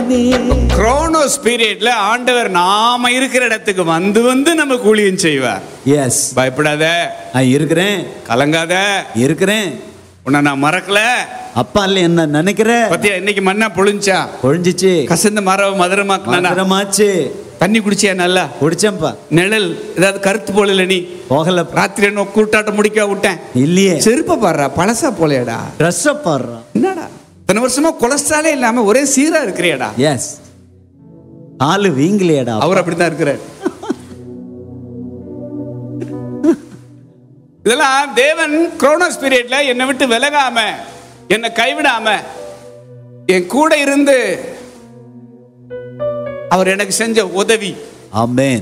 குரோனோஸ் பீரியட்ல ஆண்டவர் நாம இருக்கிற இடத்துக்கு வந்து வந்து நமக்கு ஊழியம் செய்வார். எஸ். பயப்படாத, இருக்கிறேன். கலங்காத, இருக்கிறேன். உன்னை நான் மறக்கல. அப்பா இல்ல என்ன நினைக்கிற? பத்தியா இன்னைக்கு மண்ணா பொழிஞ்சா? பொழிஞ்சிச்சு. கசந்த மரம் மதுரமாச்சு. தண்ணி குடிச்சியா? நல்லா குடிச்சேன்ப்பா. நிழல் ஏதாவது கருத்து போல நீ போகல. ராத்திரி என்ன கூட்டாட்ட முடிக்க விட்டேன் இல்லையே. செருப்ப பாடுறா, பழசா போலையடா. ட்ரெஸ் பாடுறா. என்னடா இத்தனை வருஷமா கொலஸ்ட்ராலே இல்லாம ஒரே சீரா இருக்கிறியாடா. எஸ். ஆளு வீங்கலையடா. அவர் அப்படித்தான் இருக்கிறார். இதெல்லாம் தேவன் குரோனோஸ் பீரியட்ல என்னை விட்டு விலகாம, என்னை கைவிடாம, என் கூட இருந்து அவர் எனக்கு செஞ்ச உதவி. ஆமென்.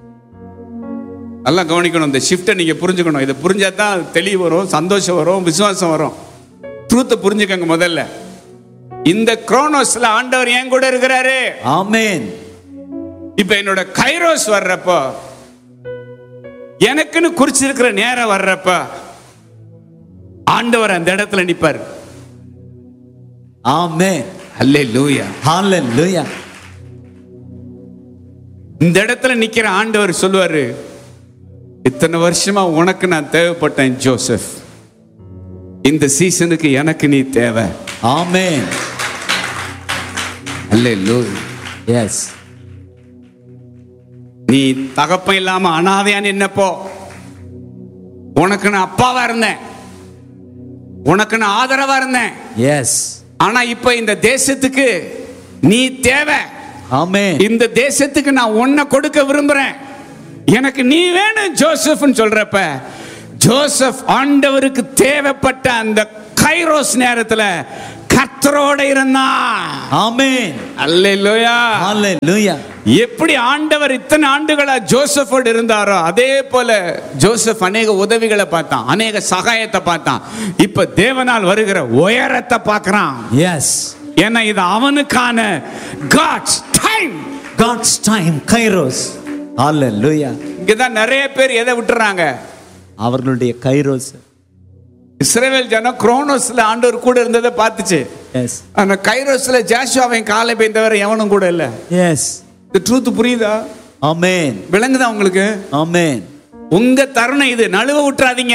நல்லா கவனிக்கணும், இந்த ஷிஃப்ட்டை நீங்க புரிஞ்சுக்கணும். இதை புரிஞ்சாதான் தெளிவு வரும், சந்தோஷம் வரும், விசுவாசம் வரும். ட்ரூத்தை புரிஞ்சுக்கங்க. முதல்ல இந்த குரோனோஸ்ல ஆண்டவர் என் கூட இருக்கிறாரு. ஆமென். இப்ப என்னோட கைரோஸ் வர்றப்ப, எனக்குன்னு குறிச்சிருக்கிற நேரம் வர்றப்ப ஆண்டவர் அந்த இடத்துல நிப்பார். ஆமென். அல்லேலூயா, ஹalleluya. இந்த இடத்துல நிக்கிற ஆண்டவர் சொல்லுவாரு, இத்தனை வருஷமா உனக்கு நான் தேவைப்பட்டேன் ஜோசப், இந்த சீசனுக்கு எனக்கு நீ தேவை. ஆமென். அல்லேலூயா. எஸ். நீ தகப்பன் இல்லாம அனாதையா நின்னப்போ உனக்கு நான் அப்பாவா இருந்தேன், உனக்கு நான் ஆதரவா இருந்தேன். எஸ். ஆனா இப்ப இந்த தேசத்துக்கு நீ தேவை. ஆமென். இந்த தேசத்துக்கு நான் உன்னை கொடுக்க விரும்புறேன், எனக்கு நீ வேணும் ஜோசப்னு சொல்றப்ப, ஜோசப் ஆண்டவருக்கு தேவைப்பட்ட அந்த கைரோஸ் நேரத்துல கர்த்தரோட இருந்தான். ஆமென். அல்லேலூயா, ஹalleluya. எப்படி ஆண்டவர் இத்தனை ஆண்டுகளா ஜோசப்போடு இருந்தாரோ அதே போல ஜோசப் அநேக உதவிகளை பார்த்தான், அநேக சகாயத்தை பார்த்தான். இப்ப தேவனால் வருகிற உயரத்தை பார்க்கறான். எஸ். ஏன்னா இது அவனுக்கான God's time. God's time, kairos. ஹalleluya. இங்கதான் நிறைய பேர் எதை விட்டுறாங்க? அவர்களுடைய கைரோஸ். இஸ்ரவேல் ஜனம் குரோனோஸ்ல ஆண்டவர் கூட இருந்ததை பார்த்துச்சு. எஸ். ஆனா கைரோஸ்ல ஜாஷுவாவின் காலை பெய்தவர் எவனும் கூட இல்ல. எஸ். இந்த ட்ரூத் புரியுதா? ஆமென். விளங்குதா உங்களுக்கு? ஆமென். உங்க தருணம் இது, நழுவ விட்டுறாதீங்க.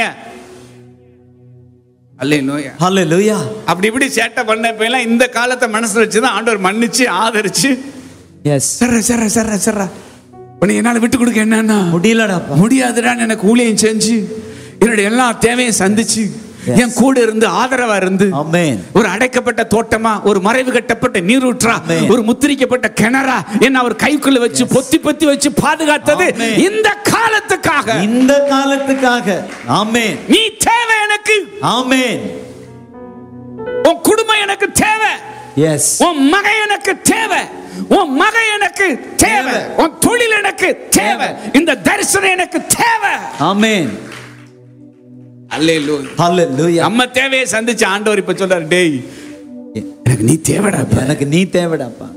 அல்லேலூயா, ஹalleluya. அப்படி இப்படி சேட்டை பண்ண எல்லாம் இந்த காலத்தை மனசுல வச்சுதான் ஆண்டவர் மன்னிச்சு ஆதரிச்சு, எஸ். சர்ற உன்னை என்னால விட்டு கொடுக்க என்னன்னா முடியலடா, முடியாதுடான்னு எனக்கு ஊழியம் செஞ்சு என்னுடைய எல்லா தேவையும் சந்திச்சு என் கூட இருந்து ஆதரவா இருந்து, ஆமென், ஒரு அடைக்கப்பட்ட தோட்டமா, ஒரு மறைவு கட்டப்பட்ட நீரூற்றா, ஒரு முத்திரிக்கப்பட்ட கிணறா என்ன அவர் கைக்குள்ள வச்சு பொத்தி பொத்தி வச்சு பாதுகாத்தது இந்த காலத்துக்காக, இந்த காலத்துக்காக. ஆமென். நீ தேவை எனக்கு. ஆமென். உன் குடும்பம் எனக்கு தேவை. எஸ். உன் மகன் எனக்கு தேவை, உன் மகன் எனக்கு தேவை, உன் தொழில் எனக்கு தேவை, இந்த தரிசனம் எனக்கு தேவை. ஆமென். அல்லேலூயா, ஹalleluya. நம்ம தேவையை சந்திச்ச ஆண்டவர் இப்ப சொல்றாரு, டேய் எனக்கு நீ தேவைடாப்பா, எனக்கு நீ தேவைடாப்பா.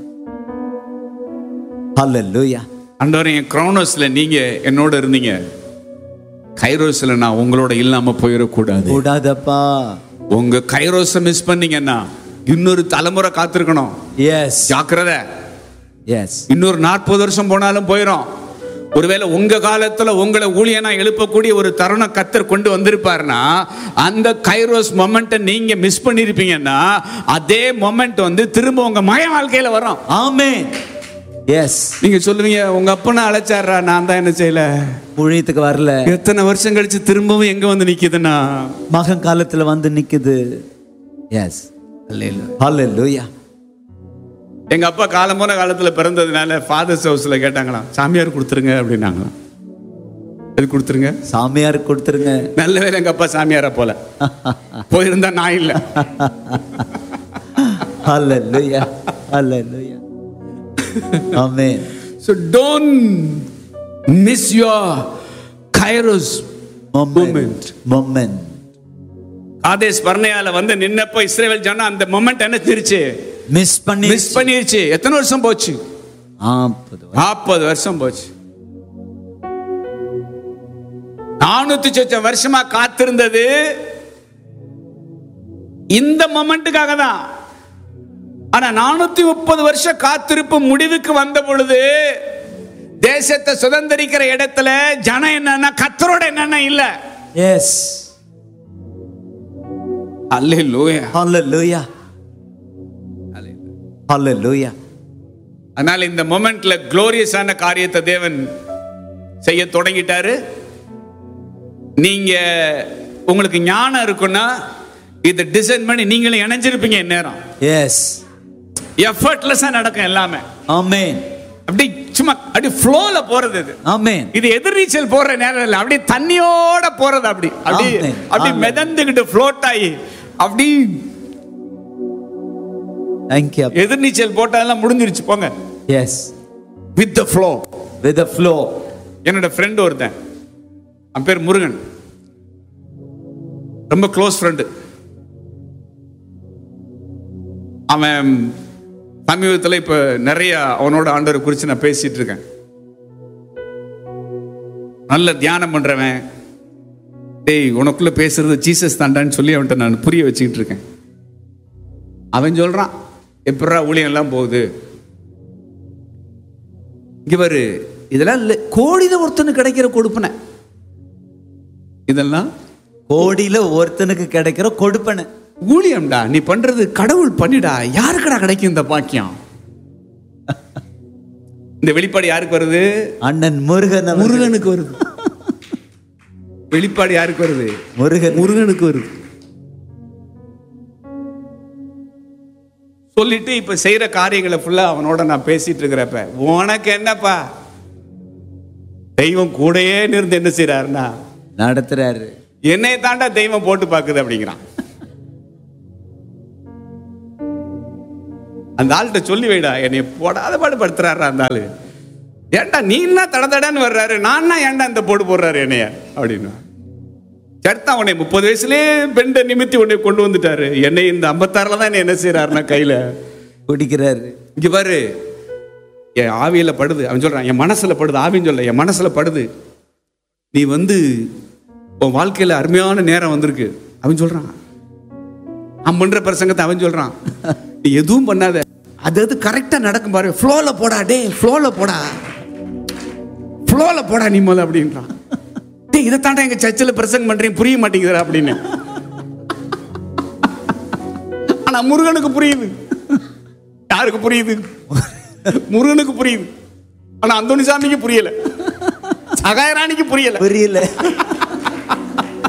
ஹalleluya. ஆண்டவர் என் குரோனோஸ்ல நீங்க என்னோட இருந்தீங்க, கைரோஸ்ல நான் உங்களோட இல்லாம போயிடக்கூடாது. கூடாதப்பா. உங்க கைரோஸை மிஸ் பண்ணீங்கன்னா இன்னொரு தலைமுறை காத்திருக்கணும். எஸ். ஜாக்கிரதை. எஸ். இன்னொரு 40 வருஷம் போனாலும் போயிடும். ஒருவேளை உங்க காலத்துல உங்களை ஊழியனா எழுப்பக்கூடிய ஒரு தருணம் கர்த்தர் கொண்டு வந்திருப்பாருன்னா, அந்த கைரோஸ் மொமெண்ட்டை நீங்க மிஸ் பண்ணிருப்பீங்கன்னா அதே மொமெண்ட் வந்து திரும்ப உங்க மய வாழ்க்கையில வரும். ஆமென். எஸ். நீங்க சொல்லுவீங்க, உங்க அப்பனா அழைச்சாரா, நான் தான் என்ன செய்யல, ஊழியத்துக்கு வரல. எத்தனை வருஷம் கழிச்சு திரும்பவும் எங்க வந்து நிக்குதுன்னா மகன் காலத்துல வந்து நிக்குது. எஸ். ஹalleluya. எங்க அப்பா காலமான காலத்துல பிறந்ததுனால ஃபாதர்ஸ் ஹவுஸ்ல கேட்டாங்களாம், சாமியார் கொடுத்துருங்க அப்படின்னாங்களாம். அது கொடுத்துருங்க, சாமியார் கொடுத்துருங்க. நல்ல வேலை எங்க அப்பா சாமியாரா போல, போயிருந்தா நான் இல்ல. ஹalleluya. ஹalleluya. ஆமென். So don't miss your Kairos moment. Kadesh பர்னேயால வந்து நின்னப்ப இஸ்ரவேல் ஜனம் அந்த மொமெண்ட் என்ன தெரிச்சு, மிஸ் பண்ணிருச்சு. எத்தனை வருஷம் போச்சு? 40 வருஷம் போச்சு. 400 வருஷமா காத்திருந்தது இந்த மொமெண்ட்டுக்காக தான். ஆனா 430 வருஷ காத்திருப்பு முடிவுக்கு வந்த பொழுது தேசத்தை சுதந்திரிக்கிற இடத்துல ஜனம் என்னன்னா கர்த்தரோட என்னன்னா இல்ல. எஸ். அல்லேலூயா. ஹalleluya. ஹalleluya. அதனால இந்த மொமெண்ட்ல குளோரியஸான காரியத்தை தேவன் செய்ய தொடங்கிட்டாரு. நீங்க உங்களுக்கு ஞானம் இருக்குன்னா இதை டிசைன் பண்ணி நீங்களும் இணைஞ்சிருப்பீங்க. நேரம் எஸ். எஃபர்ட்லெஸ்ஸா நடக்கும் எல்லாமே. ஆமென். அப்படி சும்மா அப்படி ஃப்ளோல போறது இது. ஆமென். இது எதிர்நீச்சல் போற நேரம் இல்ல, அப்படி தண்ணியோட போறது. அப்படி அப்படி அப்படி மிதந்துகிட்டு ஃப்ளோட் ஆகி அப்படி. Thank you. எதிர்நீச்சல் போட்டாலாம் முடிஞ்சிருச்சு போங்க. S. With the flow. With the flow. என்னோட ஃப்ரெண்ட் ஒருத்தன், அவன் பேர் முருகன், ரொம்ப க்ளோஸ் ஃப்ரெண்டு. அவன் சமீபத்தில் இப்ப நிறைய அவனோட ஆண்டவரை குறித்து நான் பேசிட்டு இருக்கேன். நல்ல தியானம் பண்றவன். டேய் உனக்குள்ள பேசுறது ஜீசஸ் தாண்டான்னு சொல்லி அவன்கிட்ட நான் புரிய வச்சுக்கிட்டு இருக்கேன். அவன் சொல்றான், எப்படா ஊழியம் எல்லாம் போகுது இவரு, இதெல்லாம் கோடியில ஒருத்தனுக்கு கிடைக்கிற கொடுப்பனை, இதெல்லாம் கோடியில ஒருத்தனுக்கு கிடைக்கிற கொடுப்பனை. ஊழியம்டா நீ பண்றது, கடவுள் பண்ணிடா, யாருக்கடா கிடைக்கும் இந்த பாக்கியம்? இந்த வெளிப்பாடு யாருக்கு வருது? அண்ணன் முருகன். முருகனுக்கு வருது. வெளிப்பாடு யாருக்கு வருது? முருகனுக்கு வருது. சொல்லிட்டு இப்ப செய்யற காரியங்களை ஃபுல்லா அவனோட நான் பேசிட்டு இருக்கிறப்ப, உனக்கு என்னப்பா, தெய்வம் கூடயே இருந்து என்ன செய்யறாருன்னா நடத்துறாரு. என்னை தாண்டா தெய்வம் போட்டு பாக்குது அப்படிங்கிறான். அந்த ஆள்கிட்ட சொல்லி வைடா, என்னை போடாத பாடு படுத்துறாரு அந்த ஆளு. ஏன்டா நீ என்ன தடன்னு வர்றாரு, நான் ஏன்டா இந்த போடு போடுறாரு என்னைய அப்படின்னு. சர்த்தா உன்னை 30 வயசுலயே பெண்டை நிமித்தி உன்னை கொண்டு வந்துட்டாரு. என்னை இந்த 56ல தான் என்ன செய்யறாருன்னா கையில குடிக்கிறாரு. இங்க பாரு, என் ஆவியில படுது. அவன் சொல்றான், என் மனசுல படுது. ஆவின்னு சொல்ல, என் மனசுல படுது. நீ உன் வாழ்க்கையில அருமையான நேரம் வந்திருக்கு. அவன் சொல்றான், அவன் பண்ற பிரசங்கத்தை அவன் சொல்றான், நீ எதுவும் பண்ணாத, அது கரெக்டா நடக்கும் பாரு, ஃப்ளோல போடா, டே ஃப்ளோல போடா, ஃப்ளோல போடா நீ முதல்ல அப்படின்றான். டே இதை தாண்டா எங்க சர்ச்சில் பிரசங்கம் பண்றீங்க, புரிய மாட்டேங்குதுடா அப்படின்னு. ஆனா முருகனுக்கு புரியுது. யாருக்கு புரியுது? முருகனுக்கு புரியுது. ஆனா அந்தோணி சாமிக்கு புரியல, சகாயராணிக்கு புரியல.